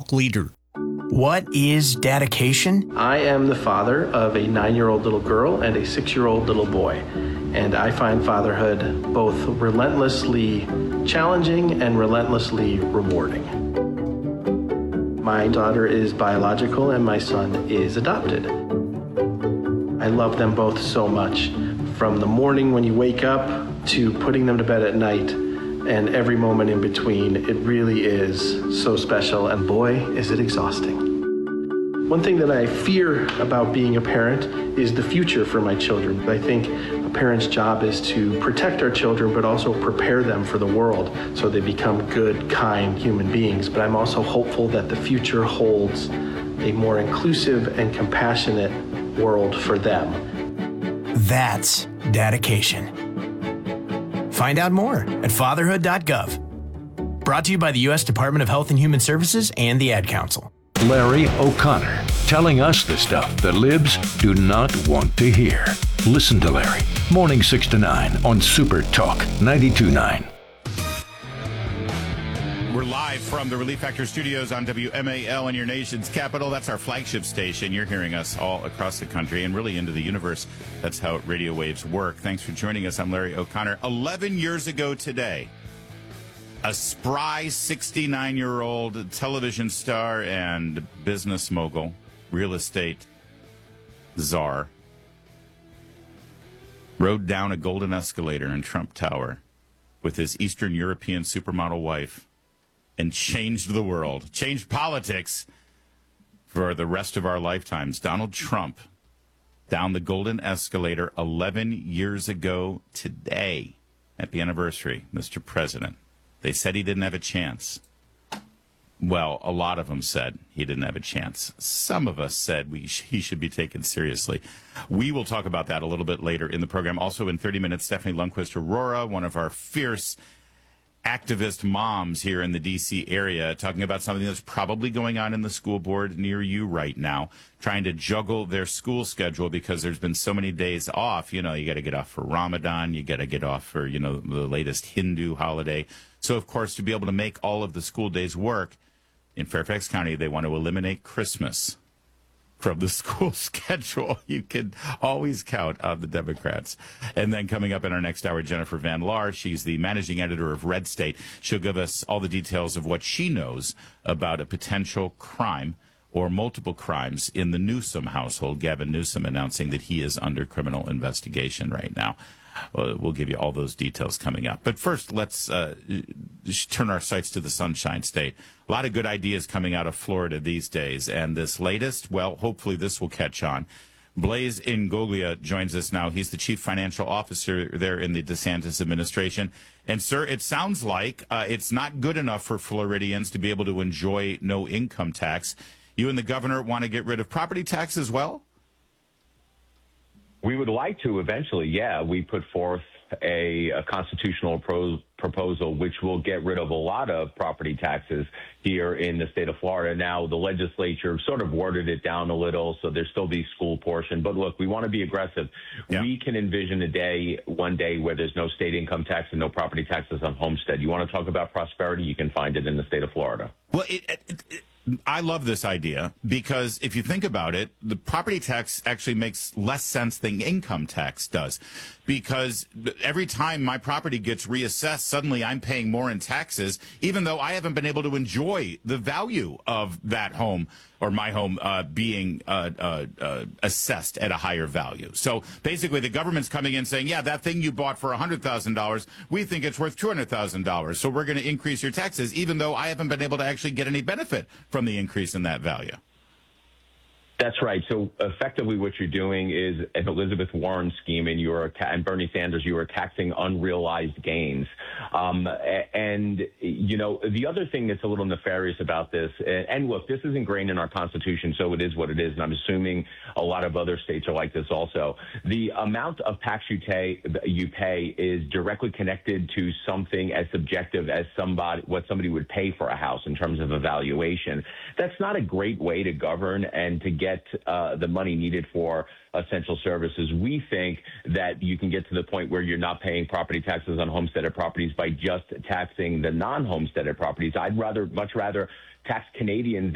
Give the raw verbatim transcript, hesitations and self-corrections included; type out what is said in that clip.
talk leader. What is dedication? I am the father of a nine-year-old little girl and a six-year-old little boy, and I find fatherhood both relentlessly challenging and relentlessly rewarding. My daughter is biological and my son is adopted. I love them both so much, from the morning when you wake up to putting them to bed at night, and every moment in between. It really is so special, and boy, is it exhausting. One thing that I fear about being a parent is the future for my children. I think a parent's job is to protect our children, but also prepare them for the world so they become good, kind human beings. But I'm also hopeful that the future holds a more inclusive and compassionate world for them. That's dedication. Find out more at fatherhood dot gov. Brought to you by the U S Department of Health and Human Services and the Ad Council. Larry O'Connor, telling us the stuff the libs do not want to hear. Listen to Larry, morning six to nine on Super Talk ninety-two point nine. We're live from the Relief Factor studios on W M A L in your nation's capital. That's our flagship station. You're hearing us all across the country and really into the universe. That's how radio waves work. Thanks for joining us. I'm Larry O'Connor. eleven years ago today, a spry sixty-nine-year-old television star and business mogul, real estate czar, rode down a golden escalator in Trump Tower with his Eastern European supermodel wife and changed the world, changed politics for the rest of our lifetimes. Donald Trump down the golden escalator eleven years ago today. Happy anniversary, Mister President. They said he didn't have a chance. Well, a lot of them said he didn't have a chance. Some of us said we sh- he should be taken seriously. We will talk about that a little bit later in the program. Also in thirty minutes, Stephanie Lundquist Aurora, one of our fierce activist moms here in the D C area, talking about something that's probably going on in the school board near you right now, trying to juggle their school schedule because there's been so many days off. You know, you got to get off for Ramadan, you got to get off for, you know, the latest Hindu holiday. So, of course, to be able to make all of the school days work, in Fairfax County, they want to eliminate Christmas from the school schedule. You can always count on the Democrats. And then coming up in our next hour, Jennifer Van Laar. She's the managing editor of Red State. She'll give us all the details of what she knows about a potential crime or multiple crimes in the Newsom household. Gavin Newsom announcing that he is under criminal investigation right now. Uh, we'll give you all those details coming up. But first, let's uh, turn our sights to the Sunshine State. A lot of good ideas coming out of Florida these days. And this latest, well, hopefully this will catch on. Blaise Ingoglia joins us now. He's the chief financial officer there in the DeSantis administration. And, sir, it sounds like uh, it's not good enough for Floridians to be able to enjoy no income tax. You and the governor want to get rid of property tax as well? We would like to eventually, yeah. We put forth a, a constitutional pro- proposal which will get rid of a lot of property taxes here in the state of Florida. Now, the legislature sort of worded it down a little, so there's still the school portion. But look, we want to be aggressive. Yeah. We can envision a day, one day, where there's no state income tax and no property taxes on homestead. You want to talk about prosperity? You can find it in the state of Florida. Well, it, it, it I love this idea because if you think about it, the property tax actually makes less sense than income tax does, because every time my property gets reassessed, suddenly I'm paying more in taxes, even though I haven't been able to enjoy the value of that home or my home uh, being uh, uh, uh, assessed at a higher value. So basically the government's coming in saying, yeah, that thing you bought for one hundred thousand dollars, we think it's worth two hundred thousand dollars. So we're going to increase your taxes, even though I haven't been able to actually get any benefit from the increase in that value. That's right. So effectively what you're doing is an Elizabeth Warren scheme, and you're and Bernie Sanders, you are taxing unrealized gains. Um, and, you know, the other thing that's a little nefarious about this, and look, this is ingrained in our Constitution, so it is what it is, and I'm assuming a lot of other states are like this also. The amount of tax you pay, you pay is directly connected to something as subjective as somebody what somebody would pay for a house in terms of a valuation. That's not a great way to govern and to get get uh, the money needed for essential services. We think that you can get to the point where you're not paying property taxes on homesteaded properties by just taxing the non-homesteaded properties. I'd rather, much rather tax Canadians